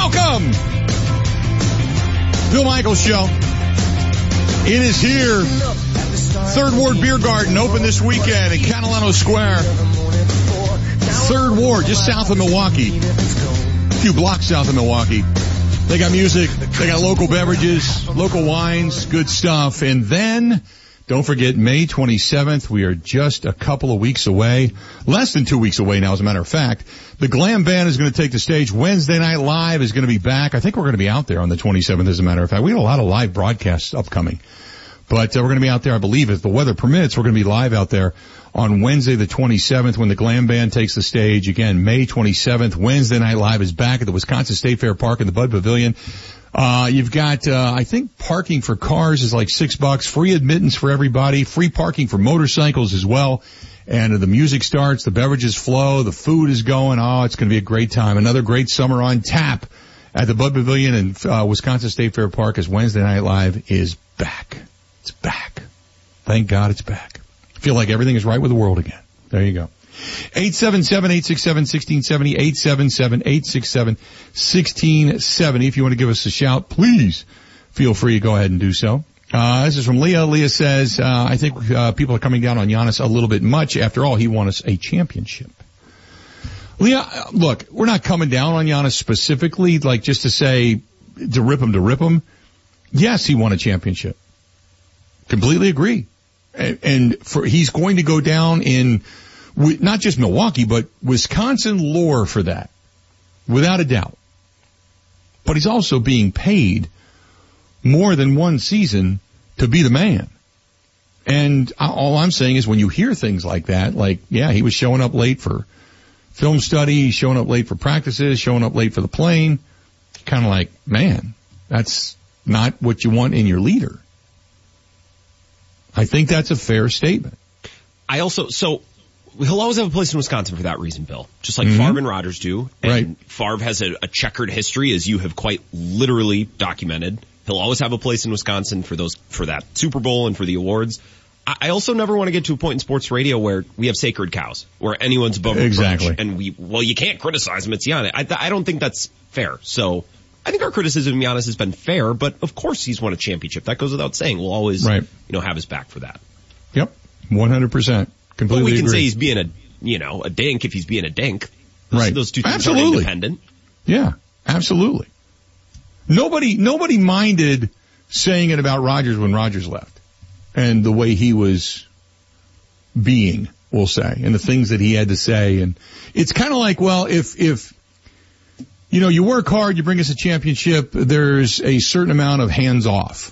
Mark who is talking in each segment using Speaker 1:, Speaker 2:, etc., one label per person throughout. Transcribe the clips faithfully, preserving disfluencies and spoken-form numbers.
Speaker 1: Welcome. Bill Michaels Show. It is here. Third Ward Beer Garden open this weekend in Catalano Square. Third Ward, just south of Milwaukee. A few blocks south of Milwaukee. They got music. They got local beverages, local wines, good stuff. And then, don't forget, May twenty-seventh, we are just a couple of weeks away. Less than two weeks away now, as a matter of fact. The Glam Band is going to take the stage. Wednesday Night Live is going to be back. I think we're going to be out there on the twenty-seventh, as a matter of fact. We got a lot of live broadcasts upcoming. But uh, we're going to be out there, I believe, if the weather permits. We're going to be live out there on Wednesday the twenty-seventh when the Glam Band takes the stage. Again, May twenty-seventh, Wednesday Night Live is back at the Wisconsin State Fair Park in the Bud Pavilion. Uh, you've got, uh, I think parking for cars is like six bucks, free admittance for everybody, free parking for motorcycles as well. And uh, the music starts, the beverages flow, the food is going. Oh, it's going to be a great time. Another great summer on tap at the Bud Pavilion in uh, Wisconsin State Fair Park as Wednesday Night Live is back. It's back. Thank God it's back. I feel like everything is right with the world again. There you go. eight seven seven, eight six seven, one six seven zero, eight seven seven, eight six seven, one six seven zero. If you want to give us a shout, please feel free to go ahead and do so. Uh, this is from Leah. Leah says, uh, I think uh, people are coming down on Giannis a little bit much. After all, he won us a championship. Leah, look, we're not coming down on Giannis specifically, like just to say, to rip him, to rip him. Yes, he won a championship. Completely agree. And, and for, he's going to go down in, not just Milwaukee, but Wisconsin lore for that. Without a doubt. But he's also being paid more than one season to be the man. And all I'm saying is when you hear things like that, like, yeah, he was showing up late for film study, showing up late for practices, showing up late for the plane, kind of like, man, that's not what you want in your leader. I think that's a fair statement.
Speaker 2: I also, so he'll always have a place in Wisconsin for that reason, Bill. Just like mm-hmm. Favre and Rodgers do. And
Speaker 1: right.
Speaker 2: Favre has a, a checkered history, as you have quite literally documented. He'll always have a place in Wisconsin for those, for that Super Bowl and for the awards. I, I also never want to get to a point in sports radio where we have sacred cows, where anyone's above reproach.
Speaker 1: Exactly.
Speaker 2: And we, well, you can't criticize him. It's Giannis. I, I don't think that's fair. So I think our criticism of Giannis has been fair, but of course he's won a championship. That goes without saying. We'll always,
Speaker 1: right.
Speaker 2: you know, have his back for that.
Speaker 1: Yep. one hundred percent. Completely
Speaker 2: Well, we can
Speaker 1: agree.
Speaker 2: say he's being a, you know, a dink if he's being a dink. Those,
Speaker 1: right.
Speaker 2: Those two things
Speaker 1: absolutely.
Speaker 2: are independent.
Speaker 1: Yeah, absolutely. Nobody, nobody minded saying it about Rodgers when Rodgers left and the way he was being, we'll say, and the things that he had to say. And it's kind of like, well, if, if, you know, you work hard, you bring us a championship, there's a certain amount of hands off.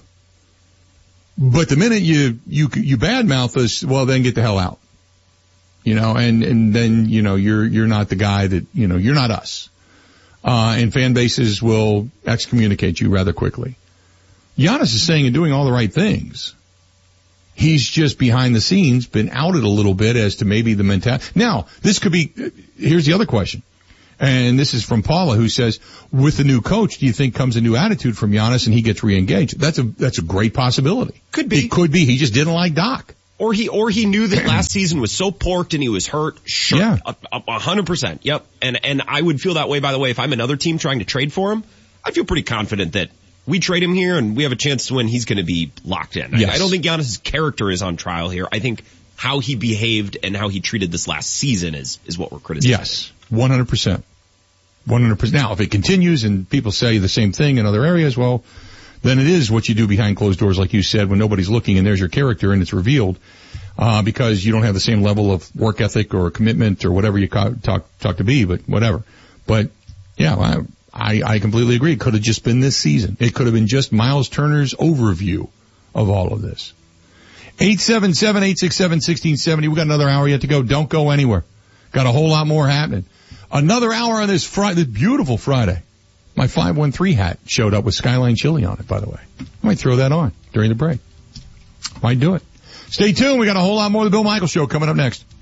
Speaker 1: But the minute you, you, you badmouth us, well, then get the hell out. You know, and, and then, you know, you're, you're not the guy that, you know, you're not us. Uh, and fan bases will excommunicate you rather quickly. Giannis is saying and doing all the right things. He's just behind the scenes been outed a little bit as to maybe the mentality. Now, this could be, here's the other question. And this is from Paula, who says, with the new coach, do you think comes a new attitude from Giannis and he gets re-engaged? That's a, that's a great possibility.
Speaker 2: Could be.
Speaker 1: It could be. He just didn't like Doc.
Speaker 2: Or he, or he knew that last season was so porked and he was hurt. Sure.
Speaker 1: Yeah.
Speaker 2: A hundred percent. Yep. And, and I would feel that way, by the way, if I'm another team trying to trade for him. I feel pretty confident that we trade him here and we have a chance to win. He's going to be locked in.
Speaker 1: Yes.
Speaker 2: I, I don't think Giannis' character is on trial here. I think how he behaved and how he treated this last season is, is what we're criticizing.
Speaker 1: Yes. one hundred percent. one hundred percent. Now, if it continues and people say the same thing in other areas, well, then it is what you do behind closed doors, like you said, when nobody's looking and there's your character and it's revealed, uh, because you don't have the same level of work ethic or commitment or whatever you talk, talk to be, but whatever. But yeah, I, I, I completely agree. It could have just been this season. It could have been just Miles Turner's overview of all of this. eight seven seven, eight six seven, one six seven zero. We got another hour yet to go. Don't go anywhere. Got a whole lot more happening. Another hour on this Friday, this beautiful Friday. My five one three hat showed up with Skyline Chili on it, by the way. I might throw that on during the break. Might do it. Stay tuned. We got a whole lot more of the Bill Michaels Show coming up next.